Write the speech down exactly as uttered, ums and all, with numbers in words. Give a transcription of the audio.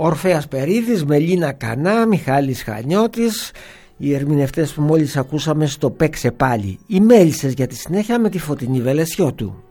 Ορφέας Περίδης, Μελίνα Κανά, Μιχάλης Χανιώτης, οι ερμηνευτές που μόλις ακούσαμε στο «Παίξε πάλι». Οι Μέλισσες για τη συνέχεια με τη Φωτεινή Βελεσιώτου.